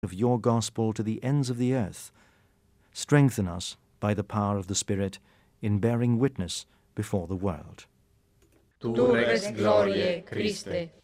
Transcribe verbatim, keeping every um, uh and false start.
of your gospel to the ends of the earth. Strengthen us by the power of the Spirit in bearing witness before the world. Tu rex gloriae, Christe.